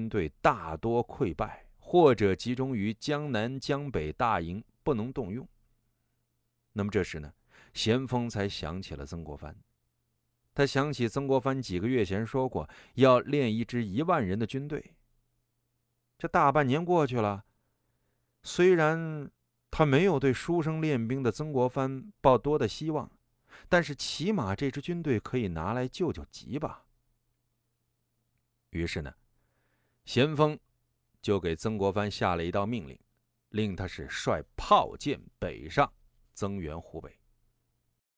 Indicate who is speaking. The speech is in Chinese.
Speaker 1: 军队大多溃败，或者集中于江南、江北大营，不能动用。那么这时呢，咸丰才想起了曾国藩。他想起曾国藩几个月前说过要练一支10000人的军队。这大半年过去了，虽然他没有对书生练兵的曾国藩抱多的希望，但是起码这支军队可以拿来救救急吧。于是呢，咸丰就给曾国藩下了一道命令，令他是率炮舰北上，增援湖北。